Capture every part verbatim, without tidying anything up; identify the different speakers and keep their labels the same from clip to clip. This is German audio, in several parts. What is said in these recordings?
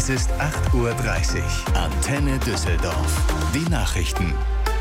Speaker 1: Es ist acht Uhr dreißig. Antenne Düsseldorf. Die Nachrichten.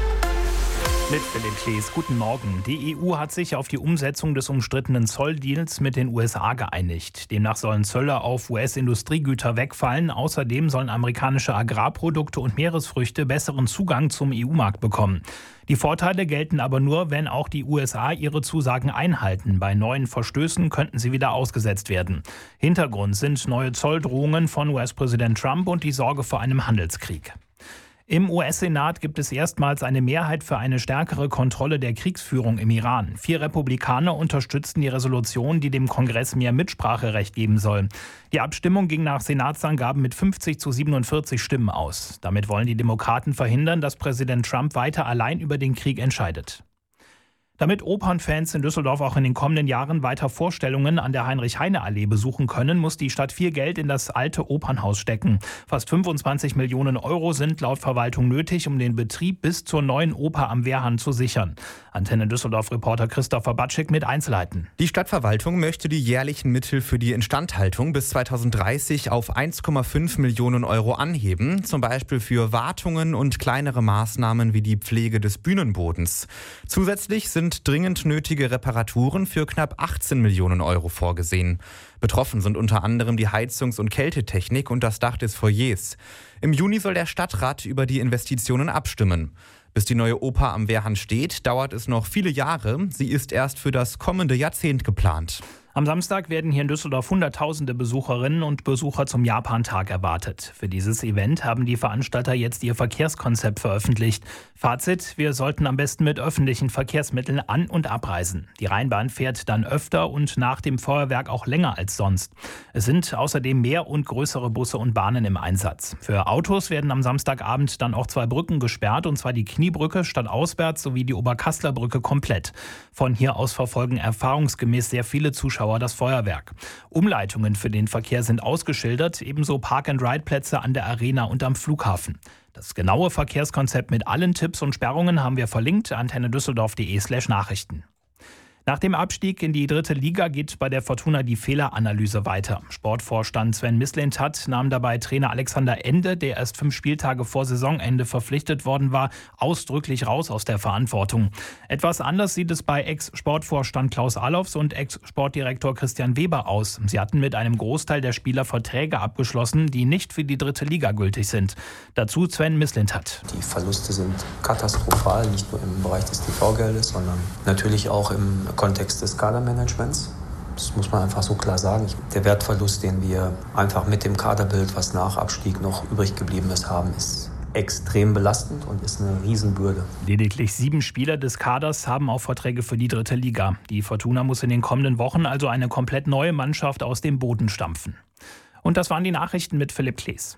Speaker 2: Mit Philipp Klees, guten Morgen. Die E U hat sich auf die Umsetzung des umstrittenen Zolldeals mit den U S A geeinigt. Demnach sollen Zölle auf U S-Industriegüter wegfallen. Außerdem sollen amerikanische Agrarprodukte und Meeresfrüchte besseren Zugang zum E U-Markt bekommen. Die Vorteile gelten aber nur, wenn auch die U S A ihre Zusagen einhalten. Bei neuen Verstößen könnten sie wieder ausgesetzt werden. Hintergrund sind neue Zolldrohungen von U S-Präsident Trump und die Sorge vor einem Handelskrieg. Im U S-Senat gibt es erstmals eine Mehrheit für eine stärkere Kontrolle der Kriegsführung im Iran. Vier Republikaner unterstützten die Resolution, die dem Kongress mehr Mitspracherecht geben soll. Die Abstimmung ging nach Senatsangaben mit fünfzig zu siebenundvierzig Stimmen aus. Damit wollen die Demokraten verhindern, dass Präsident Trump weiter allein über den Krieg entscheidet. Damit Opernfans in Düsseldorf auch in den kommenden Jahren weiter Vorstellungen an der Heinrich-Heine-Allee besuchen können, muss die Stadt viel Geld in das alte Opernhaus stecken. Fast fünfundzwanzig Millionen Euro sind laut Verwaltung nötig, um den Betrieb bis zur neuen Oper am Wehrhahn zu sichern. Antenne Düsseldorf-Reporter Christopher Batschik mit Einzelheiten.
Speaker 3: Die Stadtverwaltung möchte die jährlichen Mittel für die Instandhaltung bis zweitausenddreißig auf eins Komma fünf Millionen Euro anheben, zum Beispiel für Wartungen und kleinere Maßnahmen wie die Pflege des Bühnenbodens. Zusätzlich sind dringend nötige Reparaturen für knapp achtzehn Millionen Euro vorgesehen. Betroffen sind unter anderem die Heizungs- und Kältetechnik und das Dach des Foyers. Im Juni soll der Stadtrat über die Investitionen abstimmen. Bis die neue Oper am Wehrhahn steht, dauert es noch viele Jahre. Sie ist erst für das kommende Jahrzehnt geplant.
Speaker 2: Am Samstag werden hier in Düsseldorf Hunderttausende Besucherinnen und Besucher zum Japantag erwartet. Für dieses Event haben die Veranstalter jetzt ihr Verkehrskonzept veröffentlicht. Fazit: Wir sollten am besten mit öffentlichen Verkehrsmitteln an- und abreisen. Die Rheinbahn fährt dann öfter und nach dem Feuerwerk auch länger als sonst. Es sind außerdem mehr und größere Busse und Bahnen im Einsatz. Für Autos werden am Samstagabend dann auch zwei Brücken gesperrt, und zwar die Kniebrücke stadtauswärts sowie die Oberkassler Brücke komplett. Von hier aus verfolgen erfahrungsgemäß sehr viele Zuschauer das Feuerwerk. Umleitungen für den Verkehr sind ausgeschildert, ebenso Park-and-Ride-Plätze an der Arena und am Flughafen. Das genaue Verkehrskonzept mit allen Tipps und Sperrungen haben wir verlinkt, antennedüsseldorf.de slash Nachrichten. Nach dem Abstieg in die dritte Liga geht bei der Fortuna die Fehleranalyse weiter. Sportvorstand Sven Mislintat nahm dabei Trainer Alexander Ende, der erst fünf Spieltage vor Saisonende verpflichtet worden war, ausdrücklich raus aus der Verantwortung. Etwas anders sieht es bei Ex-Sportvorstand Klaus Allofs und Ex-Sportdirektor Christian Weber aus. Sie hatten mit einem Großteil der Spieler Verträge abgeschlossen, die nicht für die dritte Liga gültig sind. Dazu Sven Mislintat.
Speaker 4: Die Verluste sind katastrophal, nicht nur im Bereich des T V-Geldes, sondern natürlich auch im Kontext des Kadermanagements. Das muss man einfach so klar sagen. Der Wertverlust, den wir einfach mit dem Kaderbild, was nach Abstieg noch übrig geblieben ist, haben, ist extrem belastend und ist eine Riesenbürde.
Speaker 2: Lediglich sieben Spieler des Kaders haben auch Verträge für die dritte Liga. Die Fortuna muss in den kommenden Wochen also eine komplett neue Mannschaft aus dem Boden stampfen. Und das waren die Nachrichten mit Philipp Klees.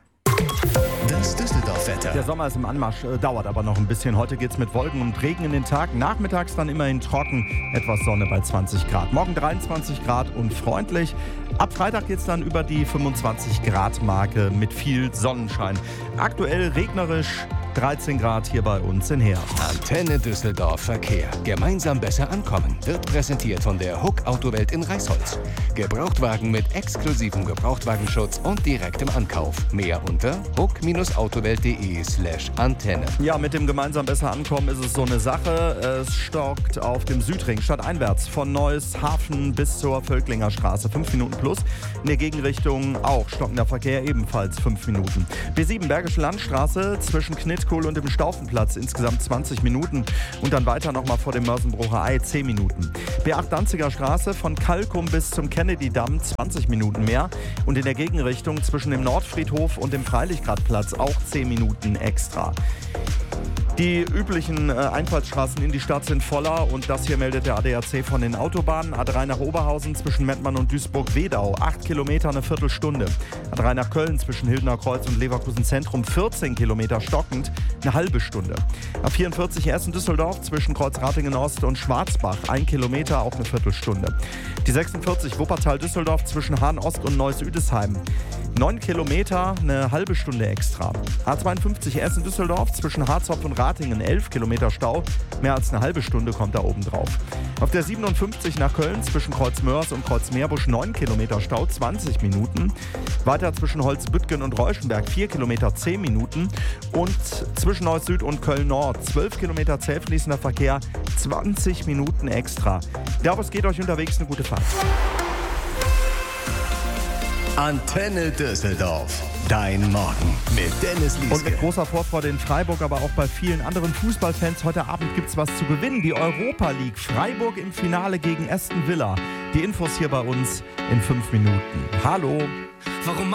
Speaker 1: Das Düsseldorf-Wetter.
Speaker 5: Der Sommer ist im Anmarsch, äh, dauert aber noch ein bisschen. Heute geht's mit Wolken und Regen in den Tag. Nachmittags dann immerhin trocken, etwas Sonne bei zwanzig Grad. Morgen dreiundzwanzig Grad und freundlich. Ab Freitag geht's dann über die fünfundzwanzig Grad Marke mit viel Sonnenschein. Aktuell regnerisch, dreizehn Grad hier bei uns in Heer.
Speaker 1: Antenne Düsseldorf Verkehr. Gemeinsam besser ankommen. Wird präsentiert von der Huck Autowelt in Reisholz. Gebrauchtwagen mit exklusivem Gebrauchtwagenschutz und direktem Ankauf. Mehr unter huck-autowelt.de slash Antenne.
Speaker 5: Ja, mit dem gemeinsam besser ankommen ist es so eine Sache. Es stockt auf dem Südring stadteinwärts von Neuss Hafen bis zur Völklinger Straße. Fünf Minuten plus. In der Gegenrichtung auch stockender Verkehr, ebenfalls fünf Minuten. B sieben Bergische Landstraße zwischen Knitkohl und dem Staufenplatz insgesamt zwanzig Minuten. Und dann weiter nochmal vor dem Mörsenbrucher Ei zehn Minuten. B acht Danziger Straße von Kalkum bis zum Kennedy-Damm zwanzig Minuten mehr. Und in der Gegenrichtung zwischen dem Nordfriedhof und dem Freilichgradplatz auch zehn Minuten extra. Die üblichen äh, Einfallsstraßen in die Stadt sind voller und das hier meldet der A D A C von den Autobahnen. A drei nach Oberhausen zwischen Mettmann und Duisburg-Wedau, acht Kilometer, eine Viertelstunde. A drei nach Köln zwischen Hildener Kreuz und Leverkusen Zentrum, vierzehn Kilometer stockend, eine halbe Stunde. A vierundvierzig Essen-Düsseldorf zwischen Kreuzratingen Ost und Schwarzbach, ein Kilometer, auch eine Viertelstunde. Die sechsundvierzig Wuppertal-Düsseldorf zwischen Hahn Ost und Neuss-Üdesheim. neun Kilometer, eine halbe Stunde extra. A zweiundfünfzig Essen-Düsseldorf zwischen Harzopf und Ratingen, elf Kilometer Stau. Mehr als eine halbe Stunde kommt da oben drauf. Auf der siebenundfünfzig nach Köln zwischen Kreuzmörs und Kreuzmeerbusch, neun Kilometer Stau, zwanzig Minuten. Weiter zwischen Holzbüttgen und Reuschenberg, vier Kilometer, zehn Minuten. Und zwischen Neuss Süd und Köln-Nord, zwölf Kilometer zähfließender Verkehr, zwanzig Minuten extra. Ja, aber es geht euch unterwegs eine gute Fahrt.
Speaker 1: Antenne Düsseldorf. Dein Morgen mit Dennis Lieske.
Speaker 5: Und mit großer Vorfreude in Freiburg, aber auch bei vielen anderen Fußballfans. Heute Abend gibt's was zu gewinnen. Die Europa League. Freiburg im Finale gegen Aston Villa. Die Infos hier bei uns in fünf Minuten. Hallo.
Speaker 1: Warum